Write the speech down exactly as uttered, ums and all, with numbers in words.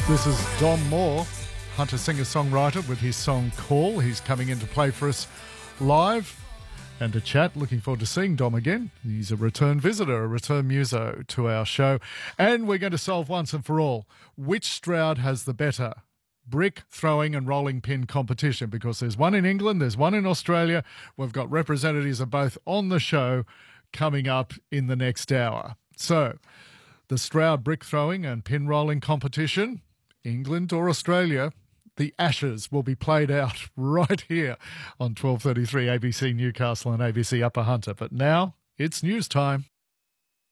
This is Dom Moore, Hunter singer-songwriter, with his song Call. He's coming in to play for us live and to chat. Looking forward to seeing Dom again. He's a return visitor, a return muso to our show. And we're going to solve once and for all, which Stroud has the better brick throwing and rolling pin competition, because there's one in England, there's one in Australia. We've got representatives of both on the show coming up in the next hour. So, the Stroud brick throwing and pin rolling competition, England or Australia, the Ashes will be played out right here on twelve thirty-three A B C Newcastle and A B C Upper Hunter. But now it's news time.